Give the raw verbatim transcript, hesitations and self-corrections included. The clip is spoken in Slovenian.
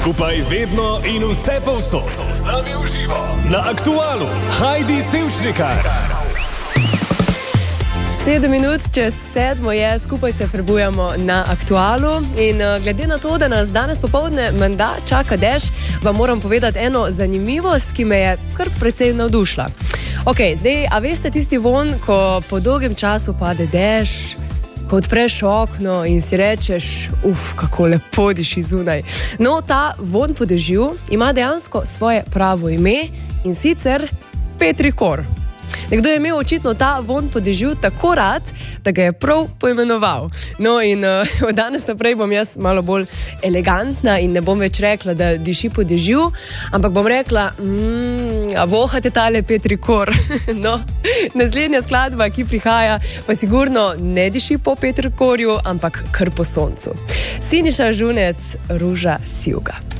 Skupaj vedno in vse povsod. Z nami v živo. Na Aktualu. Heidi Sevčnikar. Sedem minut čez sedmo je, skupaj se prebujamo na Aktualu in glede na to, da nas danes popoldne menda čaka dež, vam moram povedati eno zanimivost, ki me je kar precej navdušila. Ok, zdaj, a veste tisti von, ko po dolgem času pade dež, ko odpreš okno in si rečeš, uf, kako lepo diši zunaj. No, ta von po dežju ima dejansko svoje pravo ime in sicer petrikor. Nekdo je imel očitno ta von po dežju tako rad, da ga je prav poimenoval. No in uh, od danes naprej bom jaz malo bolj elegantna in ne bom več rekla, da diši po dežju, ampak bom rekla, mmm, a vohate tale petrikor. No, naslednja skladba, ki prihaja, pa sigurno ne diši po petrikorju, ampak kar po soncu. Siniša Žunec, Ruža Sivga.